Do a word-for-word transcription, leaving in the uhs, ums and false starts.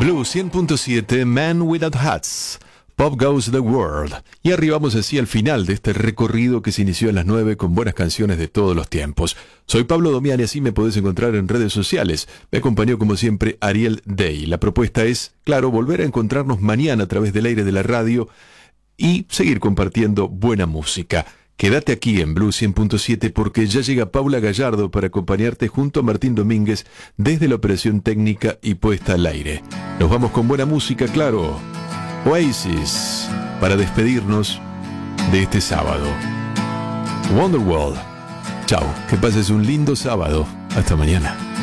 Blue cien punto siete, Man Without Hats, Pop Goes the World. Y arribamos así al final de este recorrido que se inició a las nueve con buenas canciones de todos los tiempos. Soy Pablo Domian y así me podés encontrar en redes sociales. Me acompañó como siempre Ariel Day. La propuesta es, claro, volver a encontrarnos mañana a través del aire de la radio y seguir compartiendo buena música. Quédate aquí en Blue cien punto siete porque ya llega Paula Gallardo para acompañarte junto a Martín Domínguez desde la operación técnica y puesta al aire. Nos vamos con buena música, claro. Oasis, para despedirnos de este sábado. Wonderwall. Chao, que pases un lindo sábado. Hasta mañana.